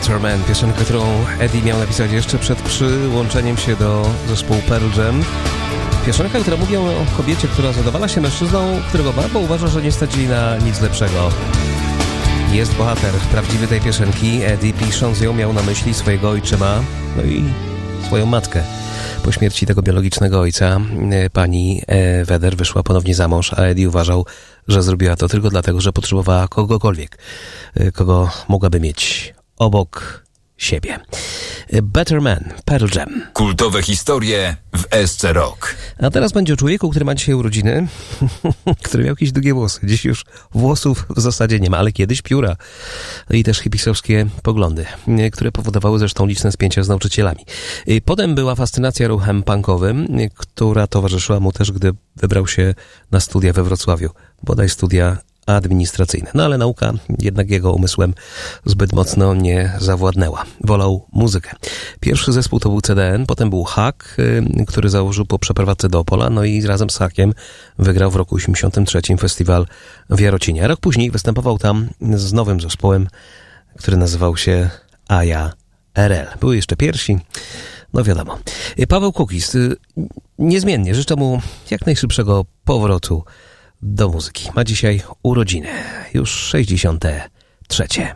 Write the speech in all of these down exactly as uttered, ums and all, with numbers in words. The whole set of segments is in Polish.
Better Man, piosenkę, którą Eddie miał napisać jeszcze przed przyłączeniem się do zespołu Pearl Jam. Piosenka, która mówi o kobiecie, która zadowala się mężczyzną, którego ma, bo uważa, że nie stać jej na nic lepszego. Jest bohater prawdziwy tej piosenki. Eddie, pisząc ją, miał na myśli swojego ojczyma, no i swoją matkę. Po śmierci tego biologicznego ojca pani Vedder wyszła ponownie za mąż, a Eddie uważał, że zrobiła to tylko dlatego, że potrzebowała kogokolwiek, kogo mogłaby mieć obok siebie. Better Man, Pearl Jam. Kultowe historie w S C Rock. A teraz będzie o człowieku, który ma dzisiaj urodziny, który miał jakieś długie włosy. Dziś już włosów w zasadzie nie ma, ale kiedyś pióra. I też hipisowskie poglądy, które powodowały zresztą liczne spięcia z nauczycielami. Potem była fascynacja ruchem punkowym, która towarzyszyła mu też, gdy wybrał się na studia we Wrocławiu. Bodaj studia administracyjne. No ale nauka jednak jego umysłem zbyt mocno nie zawładnęła. Wolał muzykę. Pierwszy zespół to był C D N, potem był Hak, który założył po przeprowadzce do Opola, no i razem z Hakiem wygrał w roku osiemdziesiątym trzecim festiwal w Jarocinie. Rok później występował tam z nowym zespołem, który nazywał się Aja R L. Były jeszcze piersi, no wiadomo. Paweł Kukis, niezmiennie życzę mu jak najszybszego powrotu do muzyki. Ma dzisiaj urodziny, już sześćdziesiąte trzecie.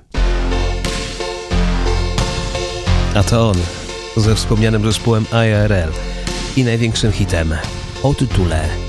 A to on ze wspomnianym zespołem I R L i największym hitem o tytule